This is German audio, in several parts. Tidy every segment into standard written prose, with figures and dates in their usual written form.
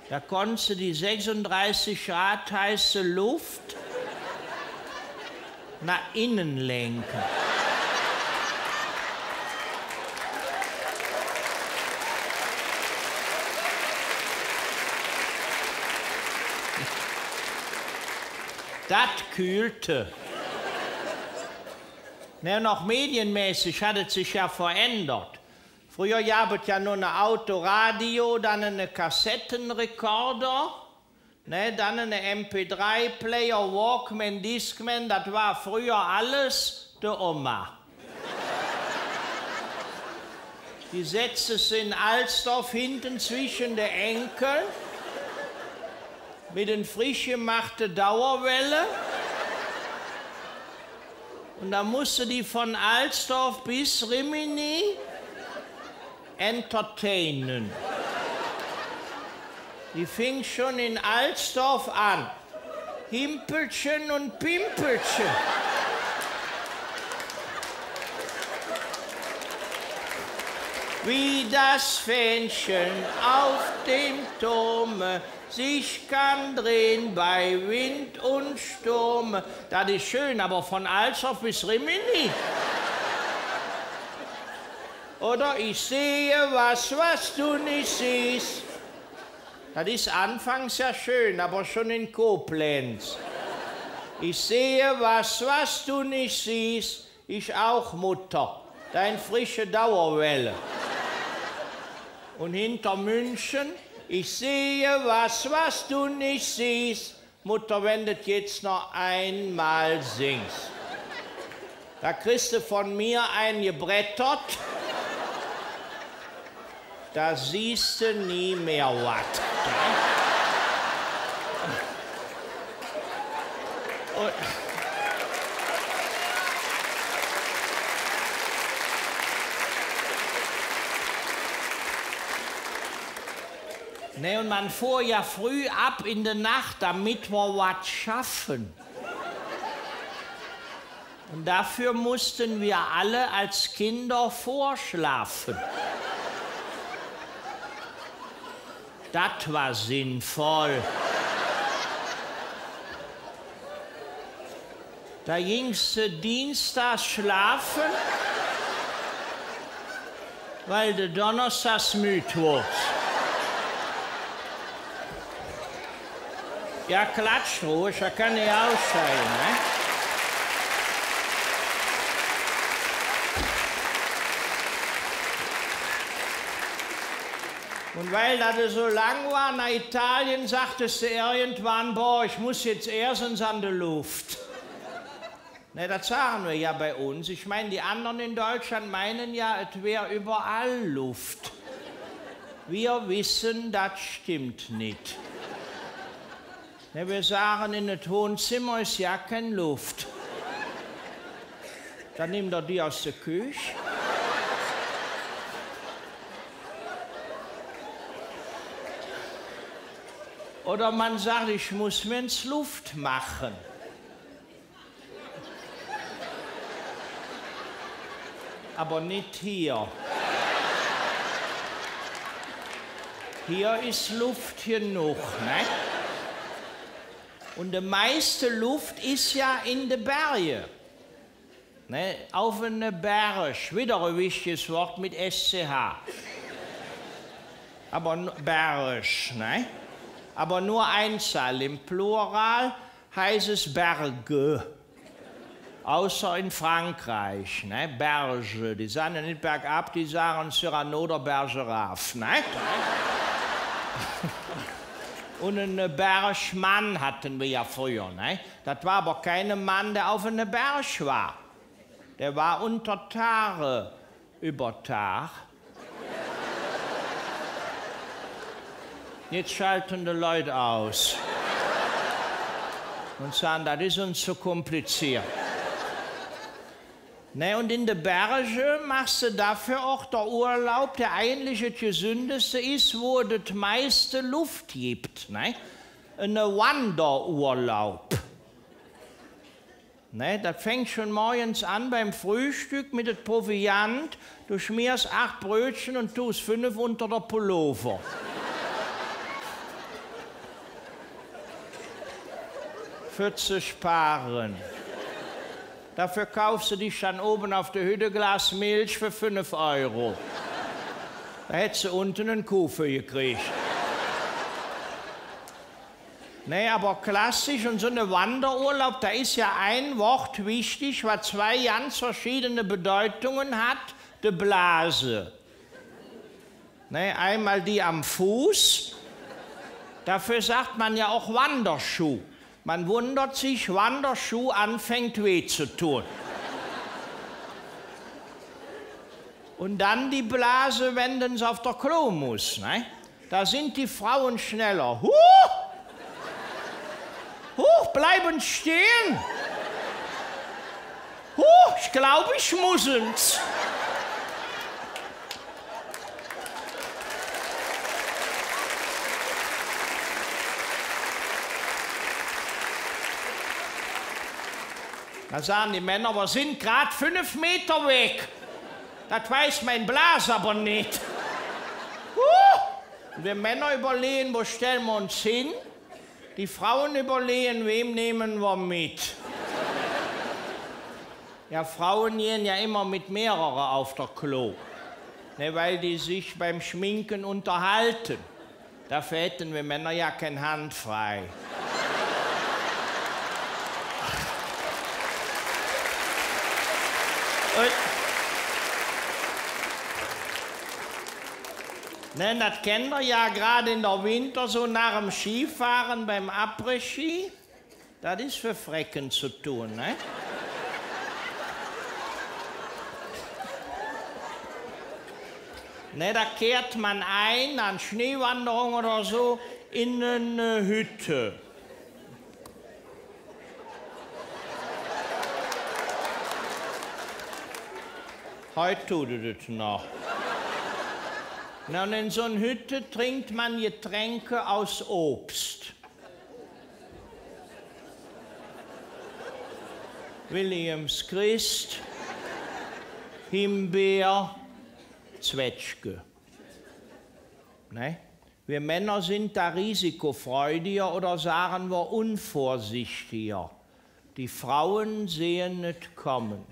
Da konntest du die 36 Grad heiße Luft nach innen lenken. Das kühlte. Ne, noch medienmäßig hat es sich ja verändert. Früher gab es ja nur ein Autoradio, dann einen Kassettenrekorder, ne, dann einen MP3-Player, Walkman, Discman. Das war früher alles der Oma. Die setzte es in Alsdorf hinten zwischen den Enkeln mit den frisch gemachten Dauerwelle. Und da musste die von Alsdorf bis Rimini entertainen. Die fing schon in Alsdorf an. Himpelchen und Pimpelchen. Wie das Fähnchen auf dem Turme sich kann drehen bei Wind und Sturm. Das ist schön, aber von Alsdorf bis Rimini. Oder ich sehe was du nicht siehst. Das ist anfangs ja schön, aber schon in Koblenz. Ich sehe was du nicht siehst. Ich auch, Mutter. Dein frische Dauerwelle. Und hinter München, ich sehe was du nicht siehst. Mutter, wenn du jetzt noch einmal singst. Da kriegst du von mir ein gebrettert. Da siehst du nie mehr was. Ne, und man fuhr ja früh ab in der Nacht, damit wir was schaffen. Und dafür mussten wir alle als Kinder vorschlafen. Das war sinnvoll. Da gingst du dienstags schlafen, weil du donnerstags müde wurdest. Ja, klatsch ruhig, da kann ich aussteigen, ne? Und weil das so lang war nach Italien, sagtest du irgendwann, boah, ich muss jetzt erstens an der Luft. Ne, das sagen wir ja bei uns. Ich meine, die anderen in Deutschland meinen ja, es wäre überall Luft. Wir wissen, das stimmt nicht. Ne, wir sagen, in das Wohnzimmer ist ja keine Luft. Dann nimmt er die aus der Küche. Oder man sagt, ich muss mir ins Luft machen. Aber nicht hier. Hier ist Luft genug, ne? Und die meiste Luft ist ja in den Bergen. Ne? Auf einem Berg, wieder ein wichtiges Wort mit SCH. Aber Berg, ne? Aber nur Einzahl. Im Plural heißt es Berge. Außer in Frankreich, ne? Berge. Die sagen ja nicht bergab, die sagen Cyrano oder Bergerac, ne? Und einen Bergmann hatten wir ja früher, ne? Das war aber kein Mann, der auf einem Berg war. Der war unter Tage über Tag. Jetzt schalten die Leute aus und sagen, das ist uns zu kompliziert. Ne, und in den Bergen machst du dafür auch der Urlaub, der eigentlich das gesündeste ist, wo es das meiste Luft gibt. Ne? Ein Wanderurlaub. Ne, das fängt schon morgens an beim Frühstück mit dem Proviant. Du schmierst 8 Brötchen und tust 5 unter der Pullover. für zu sparen. Dafür kaufst du dich dann oben auf der Hütte Glas Milch für 5 €. Da hättest du unten einen Kuh für gekriegt. Nee, aber klassisch und so eine Wanderurlaub, da ist ja ein Wort wichtig, was 2 ganz verschiedene Bedeutungen hat, die Blase. Nee, einmal die am Fuß, dafür sagt man ja auch Wanderschuh. Man wundert sich, Wanderschuh anfängt weh zu tun. Und dann die Blase, wenn es auf der Klo muss. Ne? Da sind die Frauen schneller. Bleiben stehen. Ich glaube, ich muss ins. Da sagen die Männer, wir sind gerade 5 Meter weg. Das weiß mein Blas aber nicht. Und wir Männer überlegen, wo stellen wir uns hin? Die Frauen überlegen, wem nehmen wir mit? Ja, Frauen gehen ja immer mit mehreren auf der Klo. Ne, weil die sich beim Schminken unterhalten. Dafür hätten wir Männer ja keine Hand frei. Ne, das kennt ihr ja gerade in der Winter, so nach dem Skifahren beim Après-Ski. Das ist für Frecken zu tun, ne? Ne, da kehrt man ein, an Schneewanderung oder so, in eine Hütte. Heute tut es das noch. Na, und in so einer Hütte trinkt man Getränke aus Obst. Williams Christ, Himbeer, Zwetschge. Ne? Wir Männer sind da risikofreudiger oder sagen wir unvorsichtiger. Die Frauen sehen nicht kommen.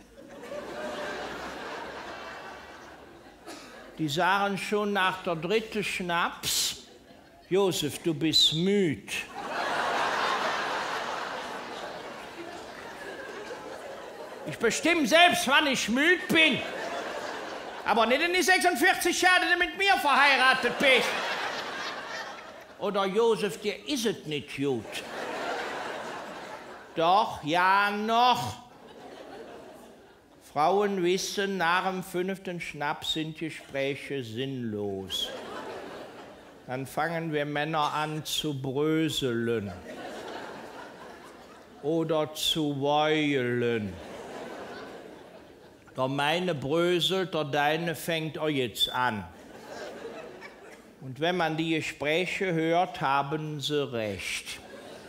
Die sagen schon nach der 3. Schnaps, Josef, du bist müde. Ich bestimme selbst, wann ich müde bin. Aber nicht in die 46 Jahre, die du mit mir verheiratet bist. Oder Josef, dir ist es nicht gut. Doch, ja, noch. Frauen wissen, nach dem 5. Schnaps sind Gespräche sinnlos. Dann fangen wir Männer an zu bröseln oder zu heulen. Der meine bröselt, der deine fängt auch jetzt an. Und wenn man die Gespräche hört, haben sie recht.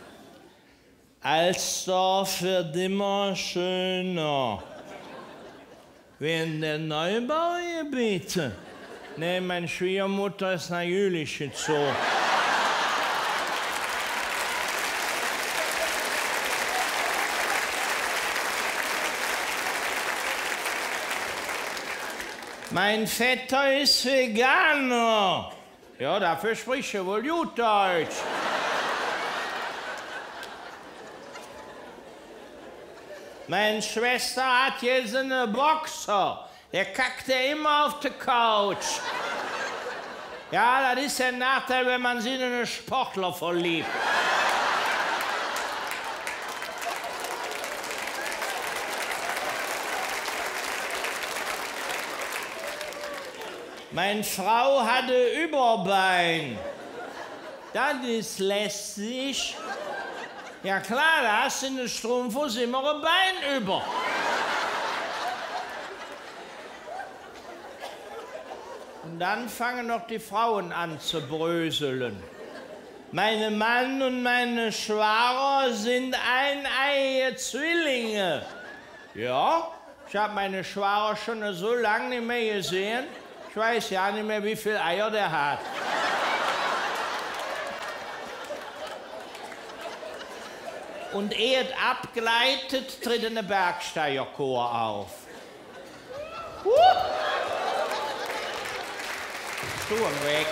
Alsdorf wird immer schöner. Während der Neubaugebiete. Nee, meine Schwiegermutter ist nach Jülich gezogen. Mein Vetter ist Veganer. Ja, dafür spricht er wohl gut Deutsch. Meine Schwester hat jetzt einen Boxer. Der kackt ja immer auf der Couch. Ja, das ist der Nachteil, wenn man sich in einen Sportler verliebt. Meine Frau hatte Überbein. Das ist lästig. Ja klar, da hast du in der Strumpfhose immer ein Bein über. Und dann fangen noch die Frauen an zu bröseln. Meine Mann und meine Schwager sind eineiige Zwillinge. Ja, ich habe meine Schwager schon so lange nicht mehr gesehen. Ich weiß ja nicht mehr, wie viele Eier der hat. Und ehe es abgleitet, tritt eine Bergsteigerchor auf. Sturm weg.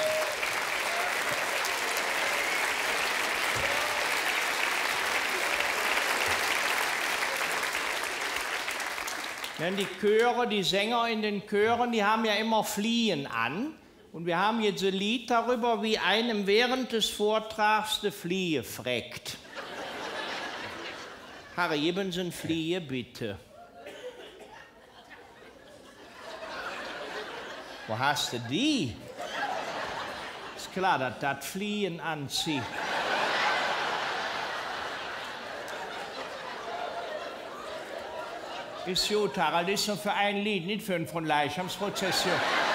Denn die Chöre, die Sänger in den Chören, die haben ja immer Fliehen an. Und wir haben jetzt ein Lied darüber, wie einem während des Vortrags die Fliehe freckt. Harry, geben Sie eine Fliehe, bitte. Wo hast du die? Ist klar, dass das Fliehen anzieht. Ist gut, Harald, ist nur für ein Lied, nicht für eine von Leichnamsprozession.